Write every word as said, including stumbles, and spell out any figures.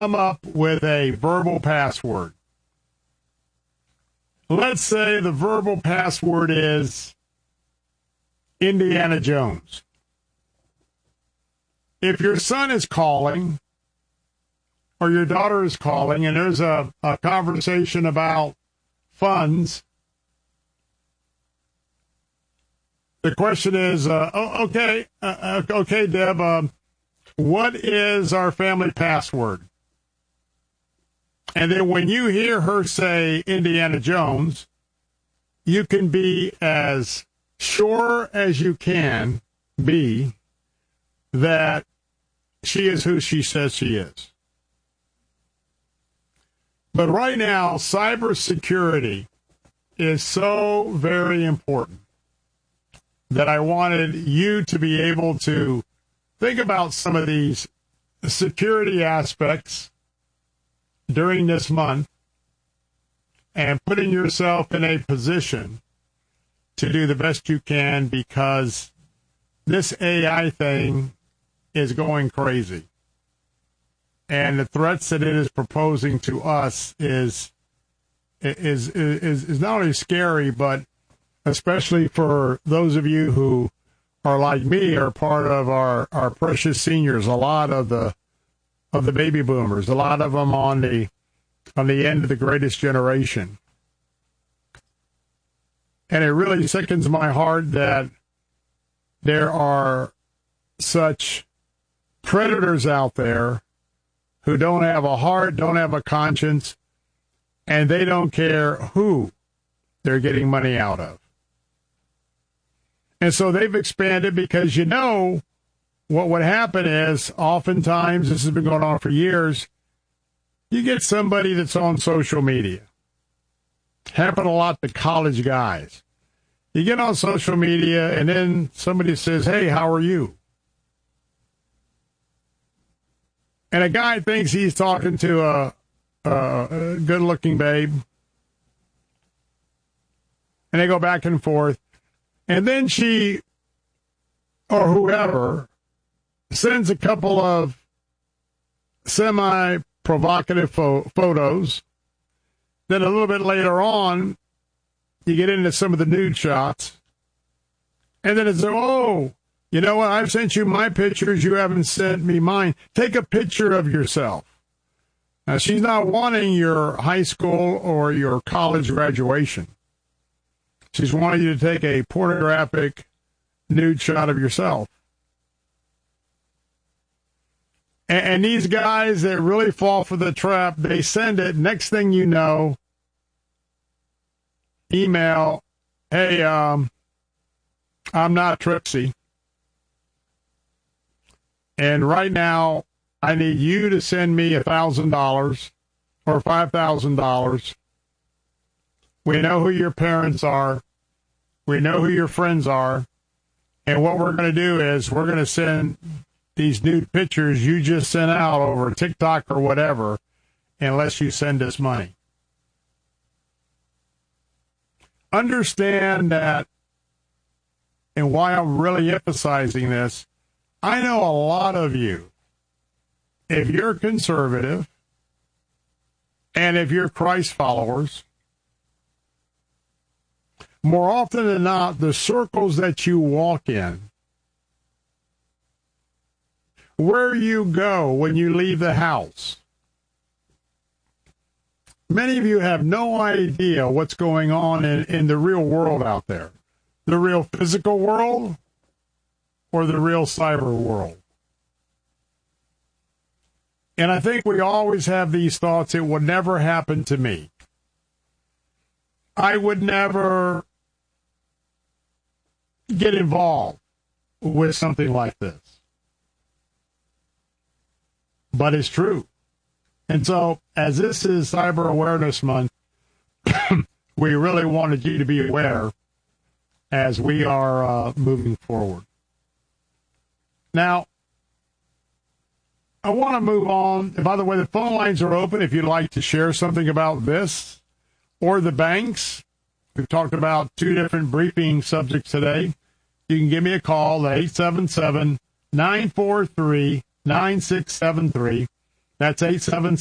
come up with a verbal password. Let's say the verbal password is Indiana Jones. If your son is calling or your daughter is calling and there's a, a conversation about funds, the question is, uh, oh, okay, uh, okay, Deb, um, what is our family password? And then when you hear her say Indiana Jones, you can be as sure as you can be that she is who she says she is. But right now, cybersecurity is so very important that I wanted you to be able to think about some of these security aspects during this month and putting yourself in a position to do the best you can, because this A I thing is going crazy. And the threats that it is proposing to us is is is is not only scary, but especially for those of you who are like me, are part of our, our precious seniors, a lot of the of the baby boomers, a lot of them on the on the end of the greatest generation. And it really sickens my heart that there are such predators out there who don't have a heart, don't have a conscience, and they don't care who they're getting money out of. And so they've expanded because, you know, what would happen is oftentimes, this has been going on for years, you get somebody that's on social media. Happen a lot to college guys. You get on social media and then somebody says, hey, how are you? And a guy thinks he's talking to a, a, a good-looking babe. And they go back and forth. And then she, or whoever, sends a couple of semi-provocative fo- photos. Then a little bit later on, you get into some of the nude shots. And then it's, oh, you know what? I've sent you my pictures. You haven't sent me mine. Take a picture of yourself. Now, she's not wanting your high school or your college graduation. She's wanting you to take a pornographic nude shot of yourself. And, and these guys that really fall for the trap, they send it. Next thing you know, email, hey, um, I'm not Trixie. And right now, I need you to send me one thousand dollars or five thousand dollars. We know who your parents are. We know who your friends are. And what we're going to do is we're going to send these nude pictures you just sent out over TikTok or whatever, unless you send us money. Understand that, and why I'm really emphasizing this, I know a lot of you, if you're conservative and if you're Christ followers, more often than not, the circles that you walk in, where you go when you leave the house, many of you have no idea what's going on in, in the real world out there, the real physical world or the real cyber world. And I think we always have these thoughts, it would never happen to me. I would never get involved with something like this. But it's true. And so, as this is Cyber Awareness Month, we really wanted you to be aware as we are uh, moving forward. Now, I want to move on. By the way, the phone lines are open if you'd like to share something about this or the banks. We've talked about two different briefing subjects today. You can give me a call at eight seven seven, nine four three, nine six seven three. That's eight seven